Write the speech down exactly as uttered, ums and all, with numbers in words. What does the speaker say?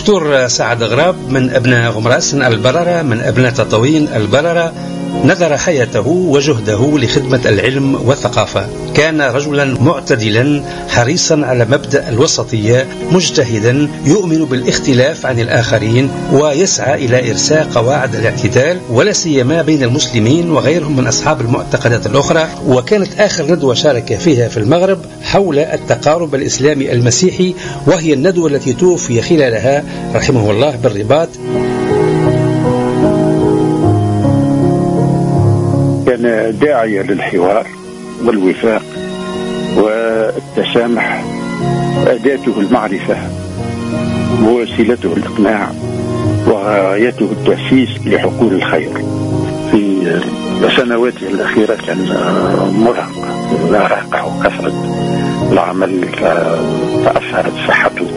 دكتور سعد غراب من أبناء غمراسن البررة، من أبناء تطاوين البررة، نذر حياته وجهده لخدمة العلم والثقافة. كان رجلا معتدلا حريصا على مبدأ الوسطية، مجتهدا يؤمن بالاختلاف عن الآخرين ويسعى إلى إرساء قواعد الاعتدال ولا سيما بين المسلمين وغيرهم من أصحاب المعتقدات الأخرى. وكانت آخر ندوة شارك فيها في المغرب حول التقارب الإسلامي المسيحي، وهي الندوة التي توفي خلالها رحمه الله بالرباط. كان داعية للحوار والوفاق والتسامح، أداته المعرفة ووسيلته الإقناع، وغايته التأسيس لحقول الخير. في سنواته الأخيرة كان مرهق، لا رهقه كثرة العمل، تأثرت صحته